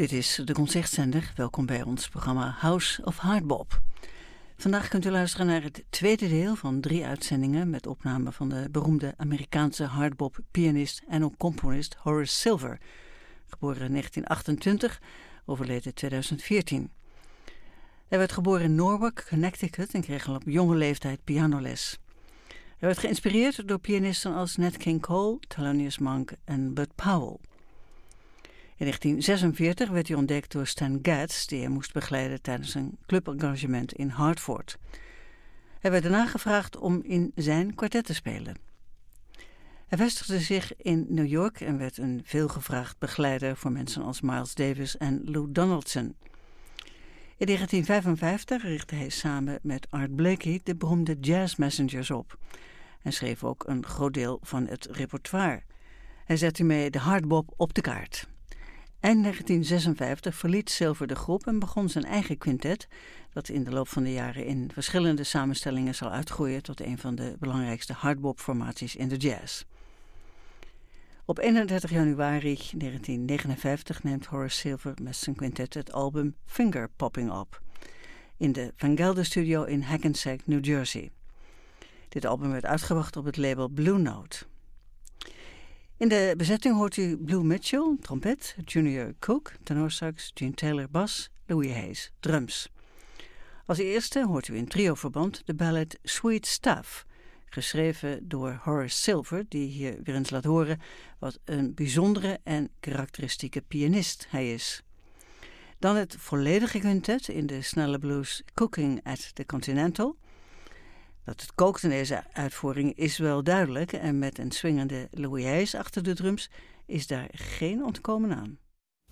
Dit is de Concertzender. Welkom bij ons programma House of Hardbop. Vandaag kunt u luisteren naar het tweede deel van 3 uitzendingen met opname van de beroemde Amerikaanse hardbop-pianist en ook componist Horace Silver, geboren in 1928, overleden 2014. Hij werd geboren in Norwalk, Connecticut en kreeg al op jonge leeftijd pianoles. Hij werd geïnspireerd door pianisten als Nat King Cole, Thelonious Monk en Bud Powell. In 1946 werd hij ontdekt door Stan Getz, die hij moest begeleiden tijdens een clubengagement in Hartford. Hij werd daarna gevraagd om in zijn kwartet te spelen. Hij vestigde zich in New York en werd een veelgevraagd begeleider voor mensen als Miles Davis en Lou Donaldson. In 1955 richtte hij samen met Art Blakey de beroemde Jazz Messengers op en schreef ook een groot deel van het repertoire. Hij zette hiermee de hardbop op de kaart. Eind 1956 verliet Silver de groep en begon zijn eigen quintet, dat in de loop van de jaren in verschillende samenstellingen zal uitgroeien tot een van de belangrijkste hardbop-formaties in de jazz. Op 31 januari 1959 neemt Horace Silver met zijn quintet het album Finger Popping op, in de Van Gelder Studio in Hackensack, New Jersey. Dit album werd uitgebracht op het label Blue Note. In de bezetting hoort u Blue Mitchell, trompet, Junior Cook, tenorsax, Gene Taylor, bas, Louis Hayes, drums. Als eerste hoort u in trioverband de ballad Sweet Stuff, geschreven door Horace Silver, die hier weer eens laat horen wat een bijzondere en karakteristieke pianist hij is. Dan het volledige quintet in de snelle blues Cooking at the Continental. Dat het kookt in deze uitvoering is wel duidelijk en met een swingende Louis Hayes achter de drums is daar geen ontkomen aan.